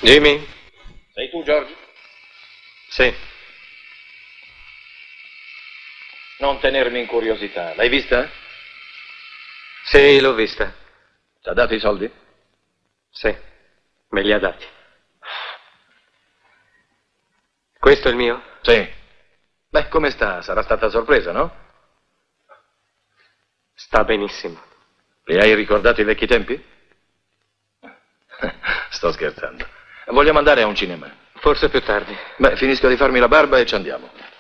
Dimmi. Sei tu, George? Sì. Non tenermi in curiosità. L'hai vista? Sì, l'ho vista. Ti ha dato i soldi? Sì, me li ha dati. Questo è il mio? Sì. Beh, come sta? Sarà stata sorpresa, no? Sta benissimo. Le hai ricordato i vecchi tempi? Sto scherzando. Vogliamo andare a un cinema? Forse più tardi. Beh, finisco di farmi la barba e ci andiamo.